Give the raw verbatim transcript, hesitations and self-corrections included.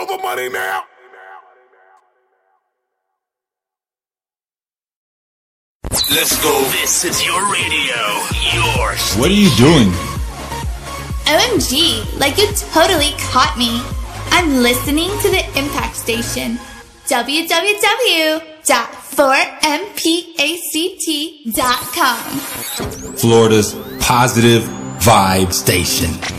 mother money now. Let's go. This is your radio. Your station. What are you doing? O M G, like you totally caught me. I'm listening to the Impact Station. w w w dot four m pact dot com. Florida's positive vibe station.